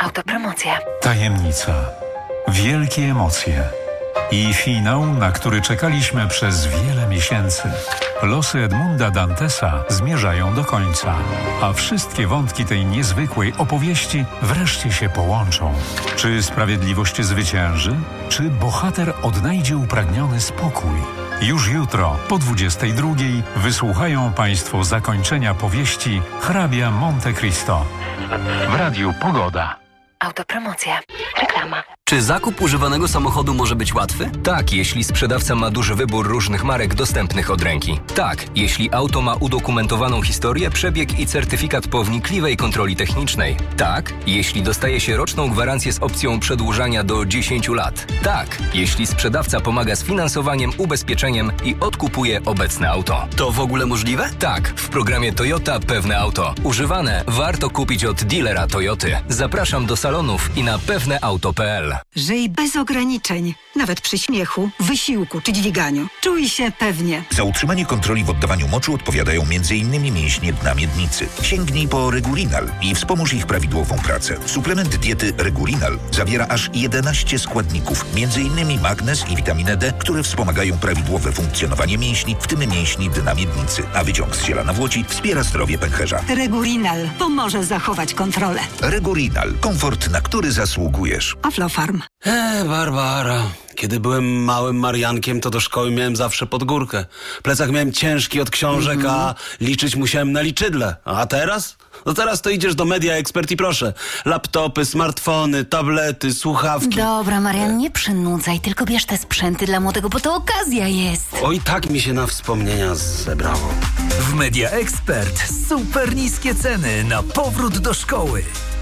Autopromocja. Tajemnica, wielkie emocje i finał, na który czekaliśmy przez wiele miesięcy. Losy Edmunda Dantesa zmierzają do końca, a wszystkie wątki tej niezwykłej opowieści wreszcie się połączą. Czy sprawiedliwość zwycięży? Czy bohater odnajdzie upragniony spokój? Już jutro po 22:00 wysłuchają Państwo zakończenia powieści Hrabia Monte Cristo w Radiu Pogoda. Autopromocja. Reklama. Czy zakup używanego samochodu może być łatwy? Tak, jeśli sprzedawca ma duży wybór różnych marek dostępnych od ręki. Tak, jeśli auto ma udokumentowaną historię, przebieg i certyfikat po wnikliwej kontroli technicznej. Tak, jeśli dostaje się roczną gwarancję z opcją przedłużania do 10 lat. Tak, jeśli sprzedawca pomaga z finansowaniem, ubezpieczeniem i odkupuje obecne auto. To w ogóle możliwe? Tak, w programie Toyota Pewne Auto. Używane warto kupić od dealera Toyoty. Zapraszam do salonów i na pewneauto.pl. Żyj bez ograniczeń, nawet przy śmiechu, wysiłku czy dźwiganiu. Czuj się pewnie. Za utrzymanie kontroli w oddawaniu moczu odpowiadają m.in. mięśnie dna miednicy. Sięgnij po Regulinal i wspomóż ich prawidłową pracę. Suplement diety Regulinal zawiera aż 11 składników, m.in. magnez i witaminę D, które wspomagają prawidłowe funkcjonowanie mięśni, w tym mięśni dna miednicy. A wyciąg z ziela nawłoci wspiera zdrowie pęcherza. Regulinal pomoże zachować kontrolę. Regulinal. Komfort, na który zasługujesz. Aflofarm. Barbara. Kiedy byłem małym Mariankiem, to do szkoły miałem zawsze pod górkę. Plecak miałem ciężki od książek, a liczyć musiałem na liczydle. A teraz? No teraz to idziesz do Media Expert i proszę. Laptopy, smartfony, tablety, słuchawki. Dobra, Marian, nie przynudzaj, tylko bierz te sprzęty dla młodego, bo to okazja jest. Oj, tak mi się na wspomnienia zebrało. W Media Expert super niskie ceny na powrót do szkoły.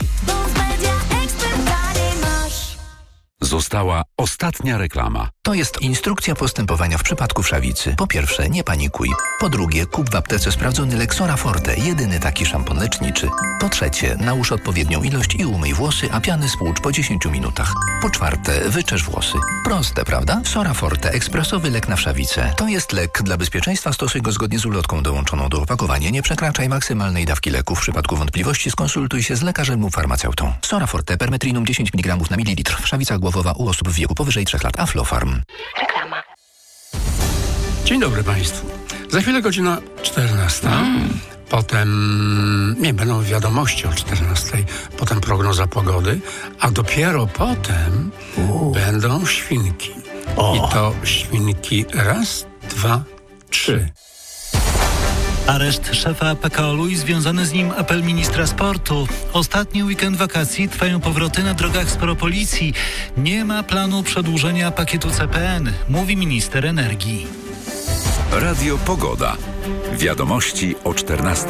Została ostatnia reklama. To jest instrukcja postępowania w przypadku wszawicy. Po pierwsze, nie panikuj. Po drugie, kup w aptece sprawdzony Lexora Forte, jedyny taki szampon leczniczy. Po trzecie, nałóż odpowiednią ilość i umyj włosy, a piany spłucz po 10 minutach. Po czwarte, wyczesz włosy. Proste, prawda? Sora Forte, ekspresowy lek na wszawicę. To jest lek. Dla bezpieczeństwa stosuj go zgodnie z ulotką dołączoną do opakowania. Nie przekraczaj maksymalnej dawki leku. W przypadku wątpliwości skonsultuj się z lekarzem lub farmaceutą. Sora Forte, permetrinum 10 mg na mililitr. Wszawica głowowa u osób w wieku powyżej 3 lat. Aflofarm. Reklama. Dzień dobry Państwu. Za chwilę godzina 14. Potem będą wiadomości o 14. Potem prognoza pogody, a dopiero potem będą świnki. I to świnki 1, 2, 3. Areszt szefa PKOL-u i związany z nim apel ministra sportu. Ostatni weekend wakacji, trwają powroty na drogach, sporo policji. Nie ma planu przedłużenia pakietu CPN, mówi minister energii. Radio Pogoda. Wiadomości o 14.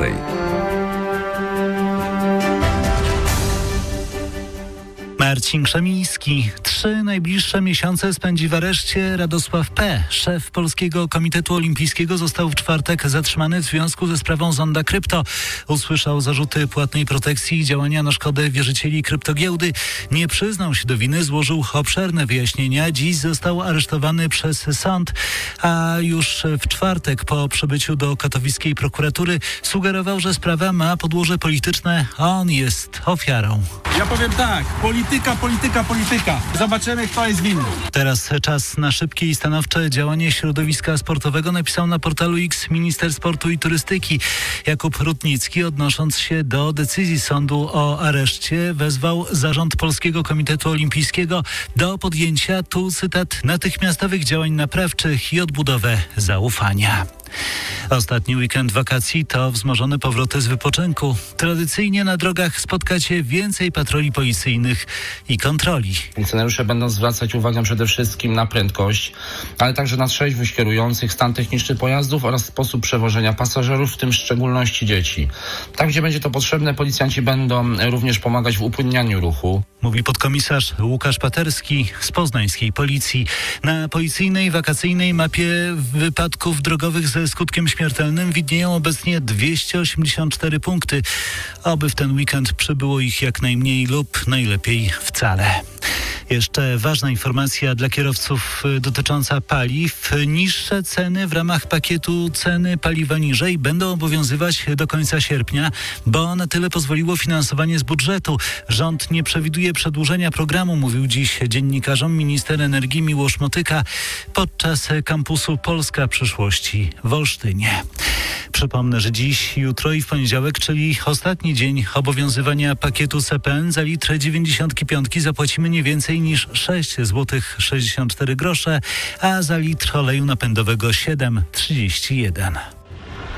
Marcin Krzemiński 3 najbliższe miesiące spędzi w areszcie. Radosław P., szef Polskiego Komitetu Olimpijskiego, został w czwartek zatrzymany w związku ze sprawą Zonda Krypto. Usłyszał zarzuty płatnej protekcji i działania na szkodę wierzycieli kryptogiełdy. Nie przyznał się do winy, złożył obszerne wyjaśnienia. Dziś został aresztowany przez sąd, a już w czwartek po przybyciu do katowickiej prokuratury sugerował, że sprawa ma podłoże polityczne. On jest ofiarą. Ja powiem tak, polityka. Zobaczymy, kto jest winny. Teraz czas na szybkie i stanowcze działanie środowiska sportowego, napisał na portalu X minister sportu i turystyki. Jakub Rutnicki, odnosząc się do decyzji sądu o areszcie, wezwał zarząd Polskiego Komitetu Olimpijskiego do podjęcia, tu cytat, natychmiastowych działań naprawczych i odbudowę zaufania. Ostatni weekend wakacji to wzmożone powroty z wypoczynku. Tradycyjnie na drogach spotka się więcej patroli policyjnych i kontroli. Funkcjonariusze będą zwracać uwagę przede wszystkim na prędkość, ale także na trzeźwość kierujących, stan techniczny pojazdów oraz sposób przewożenia pasażerów, w tym w szczególności dzieci. Tam, gdzie będzie to potrzebne, policjanci będą również pomagać w upłynnianiu ruchu. Mówi podkomisarz Łukasz Paterski z poznańskiej policji. Na policyjnej wakacyjnej mapie wypadków drogowych ze skutkiem śmiertelnym widnieją obecnie 284 punkty. Oby w ten weekend przybyło ich jak najmniej lub najlepiej wcale. Jeszcze ważna informacja dla kierowców dotycząca paliw. Niższe ceny w ramach pakietu ceny paliwa niżej będą obowiązywać do końca sierpnia, bo na tyle pozwoliło finansowanie z budżetu. Rząd nie przewiduje przedłużenia programu, mówił dziś dziennikarzom minister energii Miłosz Motyka podczas kampusu Polska Przyszłości w Olsztynie. Przypomnę, że dziś, jutro i w poniedziałek, czyli ostatni dzień obowiązywania pakietu CPN, za litr 95 zapłacimy nie więcej niż 6,64 zł, a za litr oleju napędowego 7,31 zł.